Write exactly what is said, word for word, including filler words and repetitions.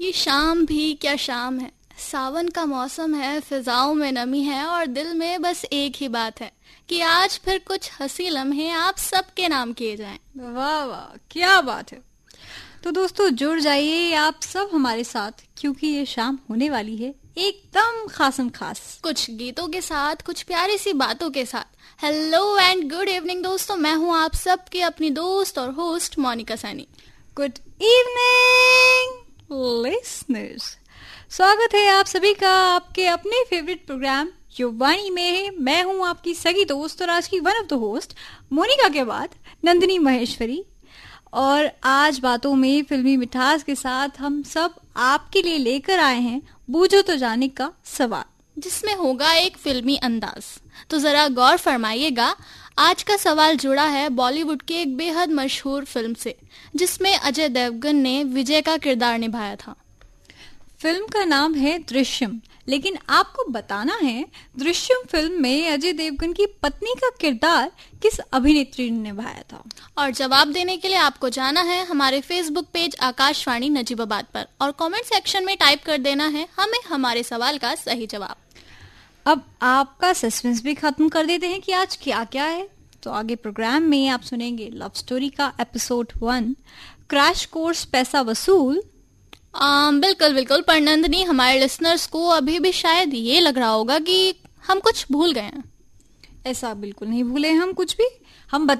ये शाम भी क्या शाम है, सावन का मौसम है, फिजाओं में नमी है और दिल में बस एक ही बात है कि आज फिर कुछ हंसी लम्हे आप सबके नाम किए जाएं। वाह वाह, क्या बात है। तो दोस्तों जुड़ जाइए आप सब हमारे साथ, क्योंकि ये शाम होने वाली है एकदम खासम खास, कुछ गीतों के साथ, कुछ प्यारी सी बातों के साथ। हेलो एंड गुड इवनिंग दोस्तों, मैं हूँ आप सबकी अपनी दोस्त और host Monika Saini. Good evening listeners, स्वागत है आप सभी का आपके अपने फेवरेट प्रोग्राम युवाणी में। मैं हूँ आपकी सगी दोस्त और आज की one of the host Monika के बाद नंदिनी महेश्वरी। और आज बातों में फिल्मी मिठास के साथ हम सब आपके लिए लेकर आए हैं बूझो तो जाने का सवाल, जिसमें होगा एक फिल्मी अंदाज। तो जरा गौर फरमाइएगा, आज का सवाल जुड़ा है बॉलीवुड की एक बेहद मशहूर फिल्म से, जिसमें अजय देवगन ने विजय का किरदार निभाया था। फिल्म का नाम है दृश्यम, लेकिन आपको बताना है दृश्यम फिल्म में अजय देवगन की पत्नी का किरदार किस अभिनेत्री ने निभाया था। और जवाब देने के लिए आपको जाना है हमारे फेसबुक पेज आकाशवाणी नजीबाबाद पर और कमेंट सेक्शन में टाइप कर देना है हमें हमारे सवाल का सही जवाब। अब आपका सस्पेंस भी खत्म कर देते हैं कि आज क्या क्या है। तो आगे प्रोग्राम में आप सुनेंगे लव स्टोरी का एपिसोड वन, क्रैश कोर्स पैसा वसूल। आम, बिल्कुल बिल्कुल, पर नंदिनी, हमारे लिसनर्स को अभी भी शायद ये लग रहा होगा कि हम कुछ भूल गए हैं। ऐसा बिल्कुल नहीं भूले हम कुछ भी, हम